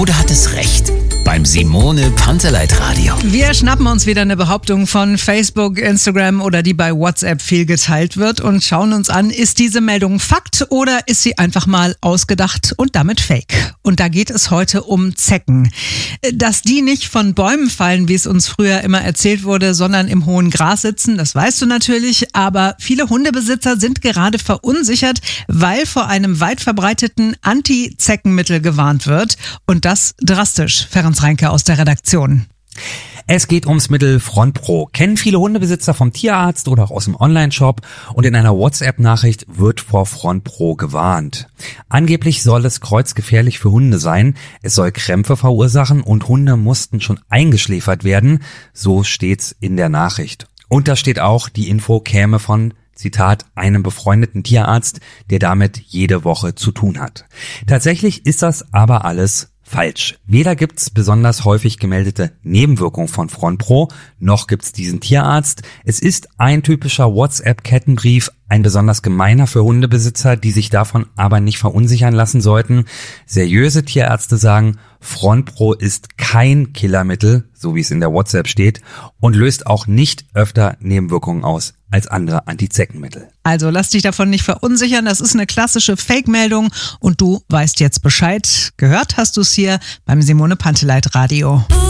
oder hat es recht? Beim Simone Panteleit Radio. Wir schnappen uns wieder eine Behauptung von Facebook, Instagram oder die bei WhatsApp viel geteilt wird und schauen uns an, ist diese Meldung Fakt oder ist sie einfach mal ausgedacht und damit Fake? Und da geht es heute um Zecken. Dass die nicht von Bäumen fallen, wie es uns früher immer erzählt wurde, sondern im hohen Gras sitzen, das weißt du natürlich. Aber viele Hundebesitzer sind gerade verunsichert, weil vor einem weit verbreiteten Anti-Zeckenmittel gewarnt wird. Und das drastisch. Ferenc Reinke aus der Redaktion. Es geht ums Mittel FrontPro. Kennen viele Hundebesitzer vom Tierarzt oder auch aus dem Onlineshop, und in einer WhatsApp-Nachricht wird vor FrontPro gewarnt. Angeblich soll es kreuzgefährlich für Hunde sein, es soll Krämpfe verursachen und Hunde mussten schon eingeschläfert werden, so steht's in der Nachricht. Und da steht auch, die Info käme von, Zitat, einem befreundeten Tierarzt, der damit jede Woche zu tun hat. Tatsächlich ist das aber alles falsch. Weder gibt's besonders häufig gemeldete Nebenwirkungen von FrontPro, noch gibt's diesen Tierarzt. Es ist ein typischer WhatsApp-Kettenbrief, ein besonders gemeiner für Hundebesitzer, die sich davon aber nicht verunsichern lassen sollten. Seriöse Tierärzte sagen, FrontPro ist kein Killermittel, so wie es in der WhatsApp steht, und löst auch nicht öfter Nebenwirkungen aus als andere Antizeckenmittel. Also lass dich davon nicht verunsichern, das ist eine klassische Fake-Meldung und du weißt jetzt Bescheid. Gehört hast du es hier beim Simone Panteleit Radio.